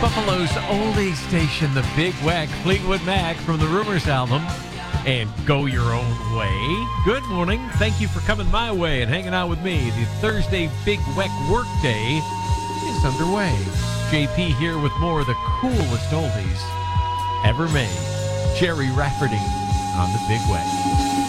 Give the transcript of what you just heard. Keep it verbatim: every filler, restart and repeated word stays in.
Buffalo's oldies station, the Big Wack Fleetwood Mac from the Rumors album, and Go Your Own Way. Good morning. Thank you for coming my way and hanging out with me. The Thursday Big Wack Workday is underway. J P here with more of the coolest oldies ever made. Jerry Rafferty on the Big Wack.